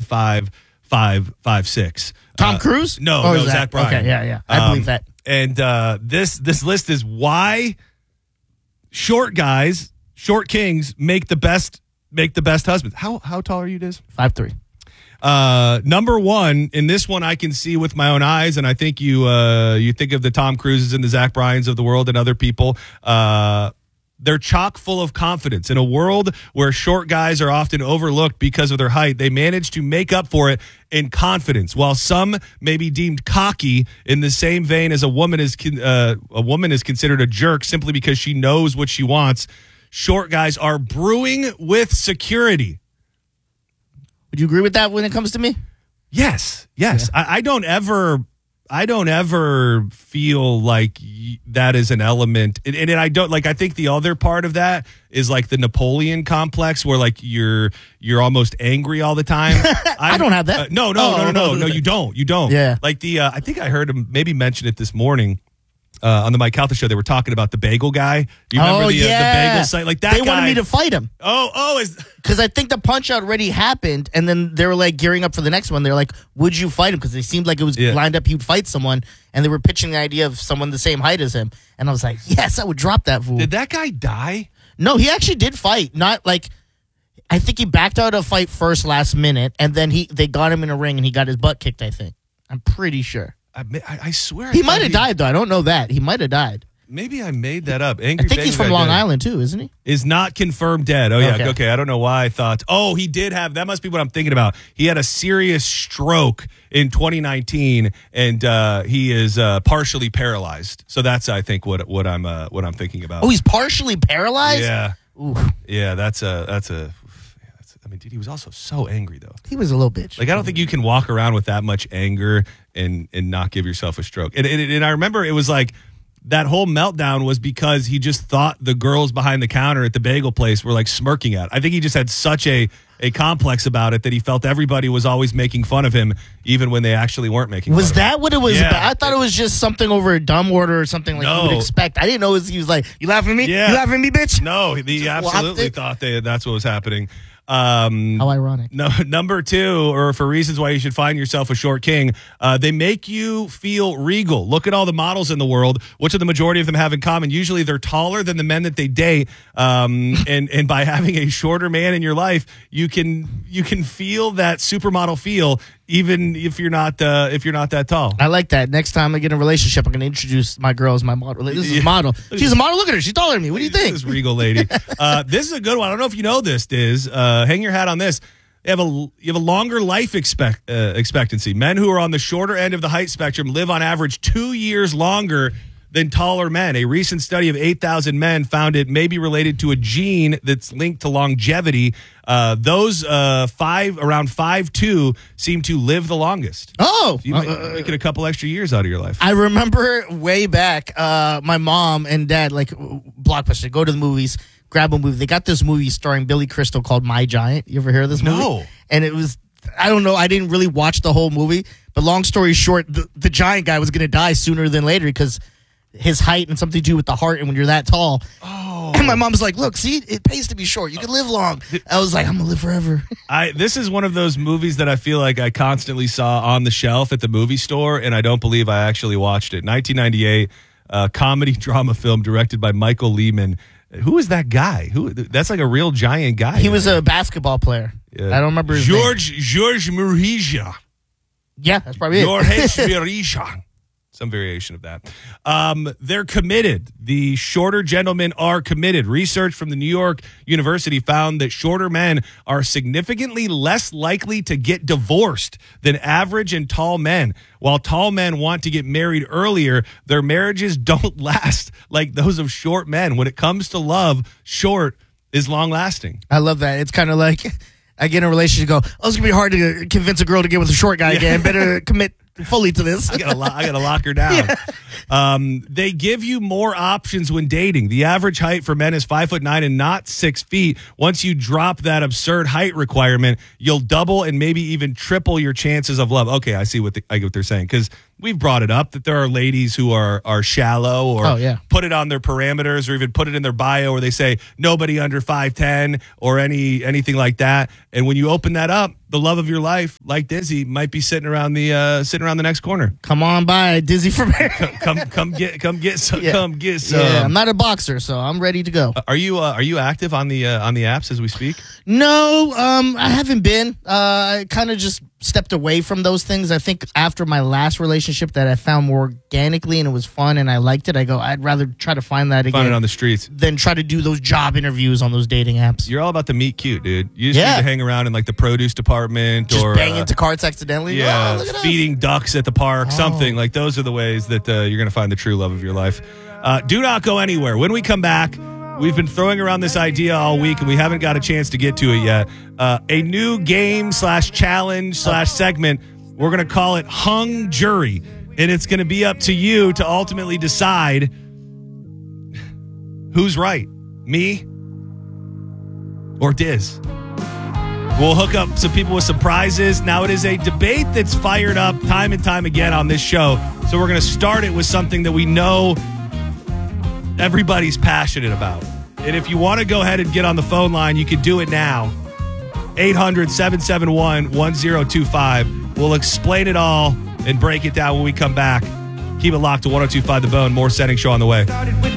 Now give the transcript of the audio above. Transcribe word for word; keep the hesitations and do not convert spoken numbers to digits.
five, five, five, six. Tom Uh, Cruise? No, Or no, is that- Zach Bryan. Okay, yeah, yeah. I Um, believe that. And uh, this this list is why short guys, short kings, make the best make the best husbands. How how tall are you, Diz? five three. Uh, number one, in this one I can see with my own eyes, and I think you uh, you think of the Tom Cruises and the Zach Bryans of the world and other people. Uh, they're chock full of confidence. In a world where short guys are often overlooked because of their height, they manage to make up for it in confidence. While some may be deemed cocky in the same vein as a woman is con- uh, a woman is considered a jerk simply because she knows what she wants, short guys are brewing with security. Would you agree with that when it comes to me? Yes, yes. Yeah. I, I don't ever, I don't ever feel like y- that is an element, and, and I don't like. I think the other part of that is like the Napoleon complex, where like you're you're almost angry all the time. I, I don't have that. Uh, no, no, oh. no, no, no, no. You don't. You don't. Yeah. Like the, uh, I think I heard him maybe mention it this morning. Uh, on the Mike Calta show, they were talking about the bagel guy. Do you remember oh, the, yeah. uh, the bagel site? Like that they guy. wanted me to fight him. Oh, oh, is because I think the punch out already happened, and then they were like gearing up for the next one. They're like, "Would you fight him?" Because they seemed like it was Yeah. lined up. He'd fight someone, and they were pitching the idea of someone the same height as him. And I was like, "Yes, I would drop that fool." Did that guy die? No, he actually did fight. Not like I think he backed out of a fight first last minute, and then he they got him in a ring, and he got his butt kicked. I think I'm pretty sure I, I, I swear he I thought might have died though. I don't know that he might have died. Maybe I made that up. Angry I think he's Bagel from Guy Long dead. Island too, isn't he? Is not confirmed dead. Oh, yeah. Okay. Okay. I don't know why I thought. Oh, he did have. That must be what I'm thinking about. He had a serious stroke in twenty nineteen, and uh, he is uh, partially paralyzed. So that's, I think, what what I'm uh, what I'm thinking about. Oh, he's partially paralyzed. yeah, Ooh, yeah. That's a that's a. yeah, that's, I mean, dude, he was also so angry though. he was a little bitch. Like, I don't think you can walk around with that much anger and and not give yourself a stroke. And, and, and I remember it was like that whole meltdown was because he just thought the girls behind the counter at the bagel place were like smirking at. I think he just had such a a complex about it that he felt everybody was always making fun of him, even when they actually weren't making Was fun that of him. what it was Yeah. about? I thought it was just something over a dumb order or something like No. you would expect. I didn't know it was, he was like, "You laughing at me? Yeah. You laughing at me, bitch?" No, he Just absolutely lost it. thought they, that's what was happening. Um, How ironic. No, number two, or for reasons why you should find yourself a short king, uh, they make you feel regal. Look at all the models in the world. What do the majority of them have in common? Usually they're taller than the men that they date. Um, and, and by having a shorter man in your life, you can you can feel that supermodel feel, even if you're not uh, if you're not that tall. I like that. Next time I get in a relationship, I'm going to introduce my girl as my model. Like, this is Yeah. a model. She's a model. Look at her. She's taller than me. What do you think? This regal lady. uh, this is a good one. I don't know if you know this, Diz. Uh, hang your hat on this. You have a you have a longer life expect, uh, expectancy. Men who are on the shorter end of the height spectrum live on average two years longer than taller men. A recent study of eight thousand men found it may be related to a gene that's linked to longevity. Uh, those uh, five around five two seem to live the longest. Oh, You might uh, make it a couple extra years out of your life. I remember way back, uh, my mom and dad, like, Blockbuster, go to the movies, grab a movie. They got this movie starring Billy Crystal called My Giant. You ever hear of this movie? No. And it was, I don't know, I didn't really watch the whole movie, but long story short, the, the giant guy was going to die sooner than later because his height and something to do with the heart, and when you're that tall. Oh. And my mom's like, "Look, see, it pays to be short. You can live long." I was like, "I'm gonna live forever." I this is one of those movies that I feel like I constantly saw on the shelf at the movie store, and I don't believe I actually watched it. nineteen ninety-eight, uh, comedy drama film directed by Michael Lehman. Who is that guy? Who? That's like a real giant guy. He was a basketball player. Yeah. I don't remember his George name. George Murija. Yeah, that's probably it. George Murija. Some variation of that. Um, they're committed. The shorter gentlemen are committed. Research from the New York University found that shorter men are significantly less likely to get divorced than average and tall men. While tall men want to get married earlier, their marriages don't last like those of short men. When it comes to love, short is long lasting. I love that. It's kind of like I get in a relationship and go, "Oh, it's going to be hard to convince a girl to get with a short guy again. Better commit fully to this." I gotta, lo- I gotta lock her down. Yeah. Um, they give you more options when dating. The average height for men is five foot nine and not six feet. Once you drop that absurd height requirement, you'll double and maybe even triple your chances of love. Okay, I see what the, I get what they're saying, because we've brought it up that there are ladies who are are shallow or Oh, yeah. put it on their parameters or even put it in their bio where they say nobody under five ten or any anything like that. And when you open that up, the love of your life, like Dizzy, might be sitting around the uh, sitting around the next corner. Come on by, Dizzy from here. Come come get come get some Yeah. come get some. Yeah, I'm not a boxer, so I'm ready to go. Are you uh, are you active on the uh, on the apps as we speak? No, um, I haven't been. Uh, I kind of just stepped away from those things. I think after my last relationship that I found more organically and it was fun and I liked it, I go, I'd rather try to find that again. Find it on the streets. Than try to do those job interviews on those dating apps. You're all about the meet cute, dude. You just Yeah. need to hang around in like the produce department Just or bang uh, into carts accidentally. yeah, Oh, look at us. feeding ducks at the park, Oh. something like those are the ways that uh, you're going to find the true love of your life. Uh, do not go anywhere. When we come back, we've been throwing around this idea all week and we haven't got a chance to get to it yet. Uh, a new game slash challenge slash segment. We're going to call it Hung Jury. And it's going to be up to you to ultimately decide who's right, me or Diz. We'll hook up some people with some prizes. Now, it is a debate that's fired up time and time again on this show. So we're going to start it with something that we know everybody's passionate about. And if you want to go ahead and get on the phone line, you can do it now. eight hundred, seven seven one, one zero two five. We'll explain it all and break it down when we come back. Keep it locked to one oh two point five The Bone. More Setting Show on the way.